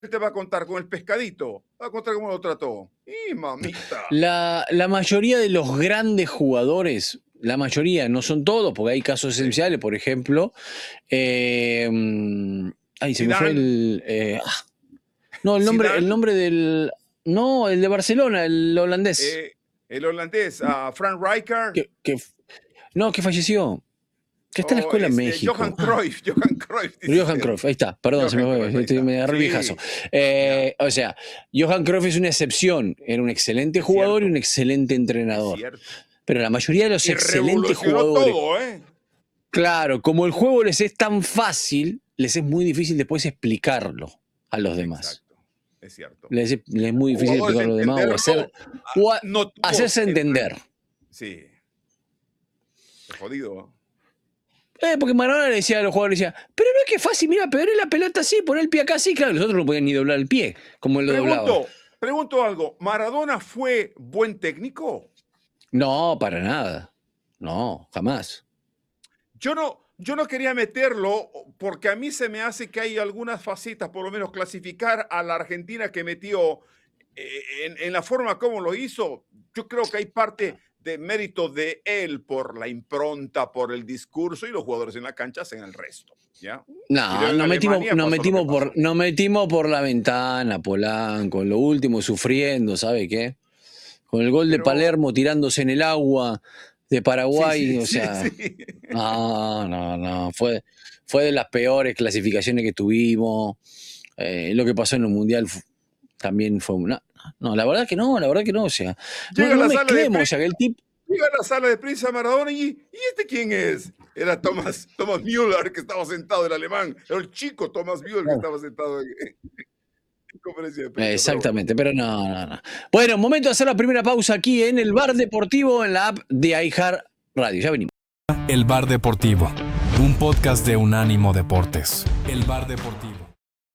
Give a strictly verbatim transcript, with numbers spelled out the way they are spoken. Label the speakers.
Speaker 1: te va a contar? ¿Con el pescadito? ¿Va a contar cómo lo trató? ¡Y mamita!
Speaker 2: La, la mayoría de los grandes jugadores, la mayoría, no son todos, porque hay casos
Speaker 1: Sí.
Speaker 2: esenciales, por ejemplo. Eh, ay, se me fue
Speaker 1: Zidane.
Speaker 2: el. Eh, ah, no, el nombre, el
Speaker 1: Zidane.
Speaker 2: nombre del. No, el de Barcelona, el holandés.
Speaker 1: Eh, el holandés, uh, Frank Rijkaard.
Speaker 2: Que, que, no, que falleció. Que está en la
Speaker 1: Oh,
Speaker 2: escuela en
Speaker 1: este,
Speaker 2: México.
Speaker 1: Johan Cruyff, ah. Johan Cruyff.
Speaker 2: Johan Cruyff, ahí está, perdón,
Speaker 1: Johan
Speaker 2: se me,
Speaker 1: Cruyff,
Speaker 2: fue, este, me agarré
Speaker 1: sí.
Speaker 2: el viejazo. Eh, o sea, Johan Cruyff es una excepción, era un excelente
Speaker 1: es
Speaker 2: jugador
Speaker 1: cierto.
Speaker 2: y un excelente entrenador. Pero la mayoría de los
Speaker 1: y
Speaker 2: excelentes jugadores.
Speaker 1: Todo, ¿eh?
Speaker 2: Claro, como el juego les es tan fácil, les es muy difícil después explicarlo a los demás.
Speaker 1: Exacto, es cierto.
Speaker 2: Les es, les es muy difícil explicarlo a los demás o, hacer, o a,
Speaker 1: no
Speaker 2: hacerse entender.
Speaker 1: Sí. Es jodido.
Speaker 2: Eh, porque Maradona le decía a los jugadores, decía, pero no es que es fácil, mira, pegaré la pelota así, poner el pie acá así, claro, los otros no podían ni doblar el pie, como él lo
Speaker 1: pregunto,
Speaker 2: doblaba.
Speaker 1: Pregunto algo, ¿Maradona fue buen técnico?
Speaker 2: No, para nada. No, jamás.
Speaker 1: Yo no, yo no quería meterlo porque a mí se me hace que hay algunas facetas, por lo menos clasificar a la Argentina que metió en, en la forma como lo hizo. Yo creo que hay parte de mérito de él por la impronta, por el discurso, y los jugadores en la cancha hacen el resto. ¿Ya?
Speaker 2: No, nos metimos, nos, metimos por, nos metimos por la ventana, Polanco, lo último sufriendo, ¿sabe qué? Con el gol Pero... de Palermo tirándose en el agua de Paraguay,
Speaker 1: sí, sí,
Speaker 2: o sea,
Speaker 1: sí, sí.
Speaker 2: no, no, no, fue, fue de las peores clasificaciones que tuvimos. Eh, lo que pasó en el Mundial también fue una... No, la verdad que no, la verdad que no, o sea,
Speaker 1: Llega
Speaker 2: no, no
Speaker 1: la
Speaker 2: mezclemos, o sea, que el tipo...
Speaker 1: Llega a la sala de prensa Maradona y, ¿y este quién es? Era Thomas, Thomas Müller, que estaba sentado, el alemán. Era el chico Thomas Müller que estaba sentado en, en conferencia de prensa.
Speaker 2: Exactamente, pero, bueno. pero no, no, no. Bueno, momento de hacer la primera pausa aquí en el Bar Deportivo, en la app de iHeart Radio. Ya venimos.
Speaker 3: El Bar Deportivo, un podcast de Unánimo Deportes. El Bar Deportivo.